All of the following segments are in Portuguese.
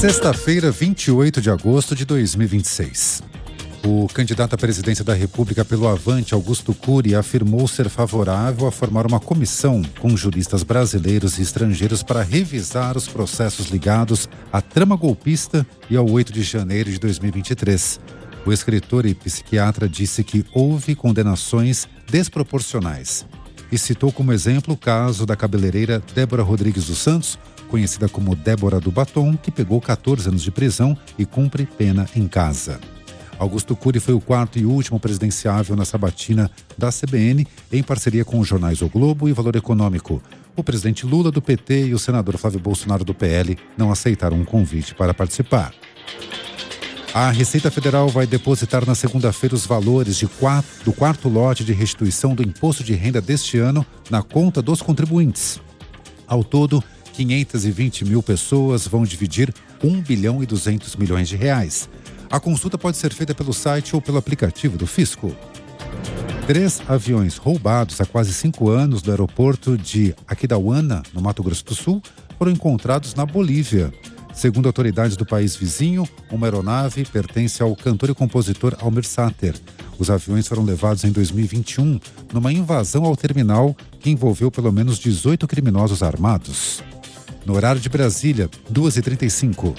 Sexta-feira, 28 de agosto de 2026. O candidato à presidência da República pelo Avante, Augusto Cury, afirmou ser favorável a formar uma comissão com juristas brasileiros e estrangeiros para revisar os processos ligados à trama golpista e ao 8 de janeiro de 2023. O escritor e psiquiatra disse que houve condenações desproporcionais e citou como exemplo o caso da cabeleireira Débora Rodrigues dos Santos, conhecida como Débora do Batom, que pegou 14 anos de prisão e cumpre pena em casa. Augusto Cury foi o quarto e último presidenciável na sabatina da CBN, em parceria com os jornais O Globo e Valor Econômico. O presidente Lula, do PT, e o senador Flávio Bolsonaro, do PL, não aceitaram um convite para participar. A Receita Federal vai depositar na segunda-feira os valores do quarto lote de restituição do imposto de renda deste ano na conta dos contribuintes. Ao todo, 520 mil pessoas vão dividir 1 bilhão e 200 milhões de reais. A consulta pode ser feita pelo site ou pelo aplicativo do Fisco. 3 aviões roubados há quase 5 anos do aeroporto de Aquidauana, no Mato Grosso do Sul, foram encontrados na Bolívia. Segundo autoridades do país vizinho, uma aeronave pertence ao cantor e compositor Almir Sater. Os aviões foram levados em 2021 numa invasão ao terminal que envolveu pelo menos 18 criminosos armados. No horário de Brasília, 2h35.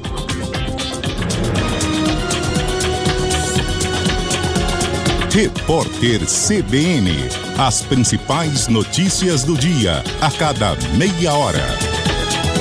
Repórter CBN. As principais notícias do dia, a cada meia hora.